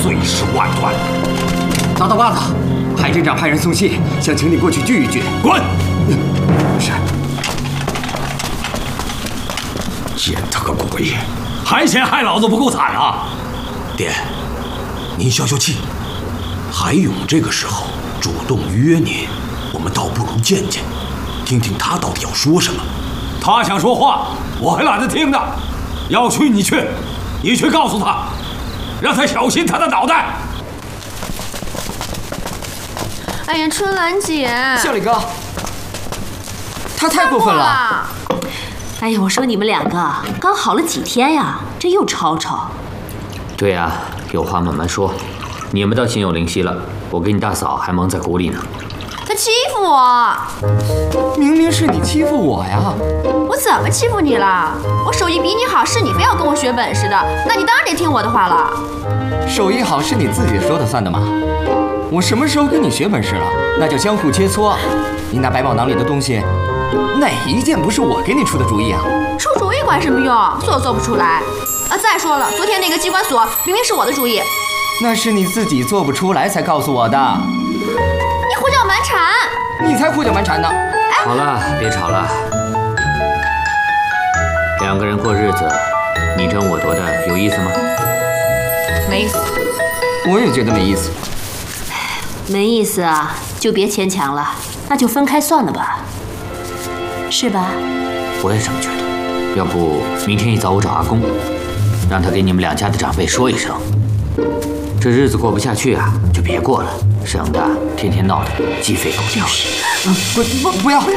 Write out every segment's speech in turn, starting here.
碎尸万段。 大刀把子，海镇长派人送信，想请你过去聚一聚。 滚！ 是。 见他个鬼！还嫌害老子不够惨啊！爹，您消消气。海勇这个时候主动约您，我们倒不如见见，听听他到底要说什么。他想说话，我还懒得听呢。要去你去，你去告诉他，让他小心他的脑袋。 哎呀，春兰姐， 笑里哥，他太过分了。 哎呀，我说你们两个刚好了几天呀，这又吵吵。 对呀，有话慢慢说。你们倒心有灵犀了，我跟你大嫂还蒙在鼓里呢。 他欺负我！ 明明是你欺负我呀！ 我怎么欺负你了？我手艺比你好，是你非要跟我学本事的，那你当然得听我的话了。 手艺好是你自己说的算的吗？我什么时候跟你学本事了？那叫相互切磋。你那百宝囊里的东西，哪一件不是我给你出的主意啊？ 出主意管什么用？做都做不出来。再说了，昨天那个机关锁明明是我的主意。 那是你自己做不出来才告诉我的。 你胡搅蛮缠！ 你才胡搅蛮缠呢！ 哎， 好了，别吵了。两个人过日子，你争我夺的有意思吗？ 没意思。 我也觉得没意思。 没意思啊，就别牵强了，那就分开算了吧，是吧？ 我也这么觉得。要不明天一早我找阿公，让他给你们两家的长辈说一声。这日子过不下去啊，就别过了，省得天天闹得鸡飞狗跳的。 不要！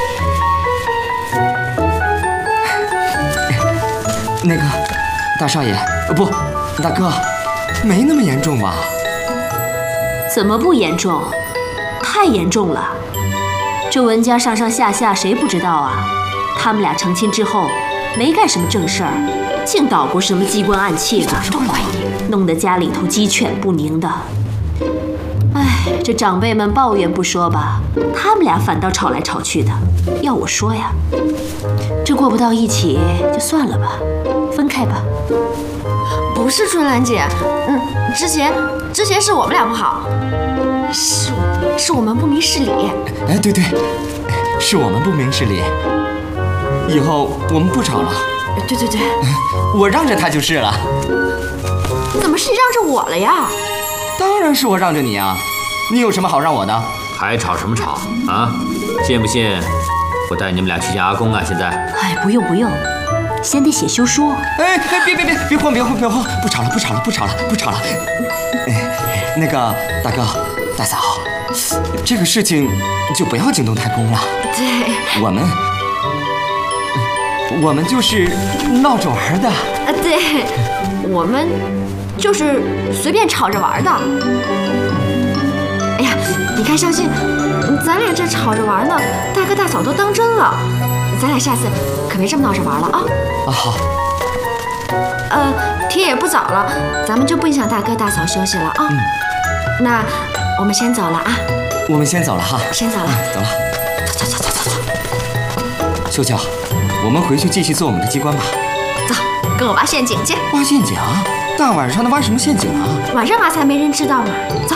那个，大少爷，不，大哥，没那么严重吧？ 怎么不严重？太严重了！这文家上上下下谁不知道啊？他们俩成亲之后，没干什么正事儿，净捣鼓什么机关暗器的，弄得家里头鸡犬不宁的。哎，这长辈们抱怨不说吧，他们俩反倒吵来吵去的。要我说呀，这过不到一起就算了吧，分开吧。 不是春兰姐，之前是我们俩不好，是我们不明事理。 哎，对，是我们不明事理。以后我们不吵了。 对， 我让着他就是了。 怎么是你让着我了呀？ 当然是我让着你啊！你有什么好让我的？ 还吵什么吵啊？信不信我带你们俩去见阿公啊？现在？ 哎，不用，先得写休书。 哎，别慌，不吵了。那个大哥大嫂，这个事情就不要惊动太公了。 对， 我们就是闹着玩的。 对，我们就是随便吵着玩的。哎呀，你看相信，咱俩这吵着玩呢，大哥大嫂都当真了。咱俩下次可别这么闹着玩了啊！ 啊，好。 天也不早了，咱们就不影响大哥大嫂休息了啊。那我们先走了啊。 我们先走了哈。 先走了。 走了。走。秀秀，我们回去继续做我们的机关吧。 走，跟我挖陷阱去。 挖陷阱？大晚上的挖什么陷阱啊？ 晚上挖才没人知道呢。走。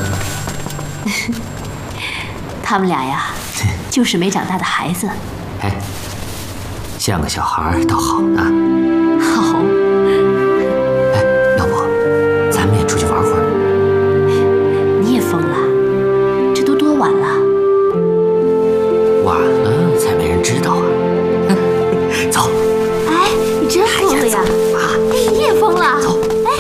他们俩呀，就是没长大的孩子。 哎，像个小孩倒好呢。 好。 哎，要不咱们也出去玩会儿？ 你也疯了？这都多晚了？ 晚了才没人知道啊。走。 哎，你真疯了呀！哎，你也疯了。 走。 哎。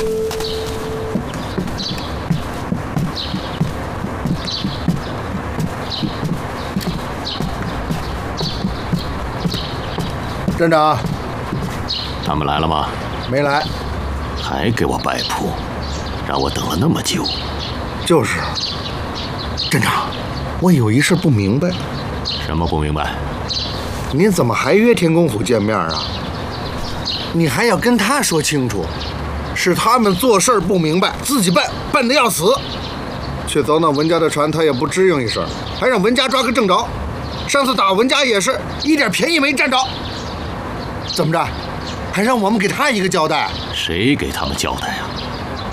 镇长， 他们来了吗？ 没来。 还给我摆谱，让我等了那么久。 就是。镇长，我有一事不明白。 什么不明白？ 您怎么还约天公府见面啊？你还要跟他说清楚，是他们做事不明白，自己笨得要死。去走那文家的船，他也不吱应一声，还让文家抓个正着。上次打文家也是一点便宜没占着。怎么着，还让我们给他一个交代？ 谁给他们交代呀？